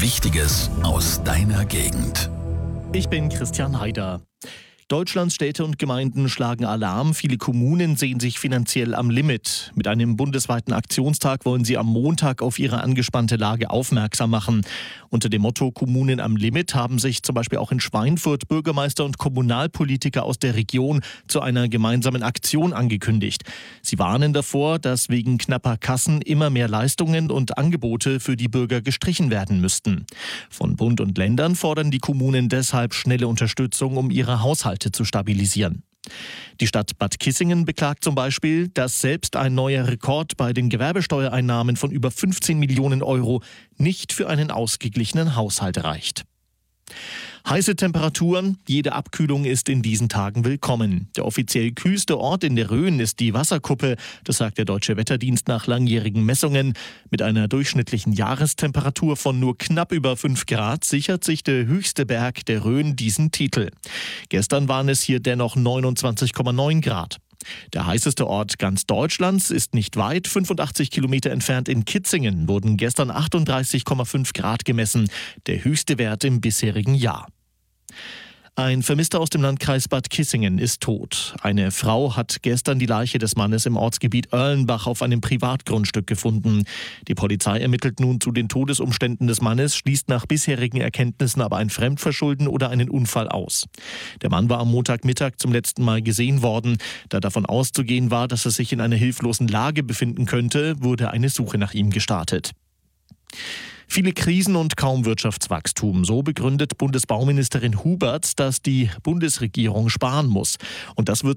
Wichtiges aus deiner Gegend. Ich bin Christian Haider. Deutschlands Städte und Gemeinden schlagen Alarm. Viele Kommunen sehen sich finanziell am Limit. Mit einem bundesweiten Aktionstag wollen sie am Montag auf ihre angespannte Lage aufmerksam machen. Unter dem Motto Kommunen am Limit haben sich zum Beispiel auch in Schweinfurt Bürgermeister und Kommunalpolitiker aus der Region zu einer gemeinsamen Aktion angekündigt. Sie warnen davor, dass wegen knapper Kassen immer mehr Leistungen und Angebote für die Bürger gestrichen werden müssten. Von Bund und Ländern fordern die Kommunen deshalb schnelle Unterstützung, um ihre Haushalte zu stabilisieren. Die Stadt Bad Kissingen beklagt zum Beispiel, dass selbst ein neuer Rekord bei den Gewerbesteuereinnahmen von über 15 Millionen Euro nicht für einen ausgeglichenen Haushalt reicht. Heiße Temperaturen, jede Abkühlung ist in diesen Tagen willkommen. Der offiziell kühlste Ort in der Rhön ist die Wasserkuppe, das sagt der Deutsche Wetterdienst nach langjährigen Messungen. Mit einer durchschnittlichen Jahrestemperatur von nur knapp über 5 Grad sichert sich der höchste Berg der Rhön diesen Titel. Gestern waren es hier dennoch 29,9 Grad. Der heißeste Ort ganz Deutschlands ist nicht weit, 85 Kilometer entfernt in Kitzingen wurden gestern 38,5 Grad gemessen, der höchste Wert im bisherigen Jahr. Ein Vermisster aus dem Landkreis Bad Kissingen ist tot. Eine Frau hat gestern die Leiche des Mannes im Ortsgebiet Erlenbach auf einem Privatgrundstück gefunden. Die Polizei ermittelt nun zu den Todesumständen des Mannes, schließt nach bisherigen Erkenntnissen aber ein Fremdverschulden oder einen Unfall aus. Der Mann war am Montagmittag zum letzten Mal gesehen worden. Da davon auszugehen war, dass er sich in einer hilflosen Lage befinden könnte, wurde eine Suche nach ihm gestartet. Viele Krisen und kaum Wirtschaftswachstum. So begründet Bundesbauministerin Hubert, dass die Bundesregierung sparen muss. Und das wird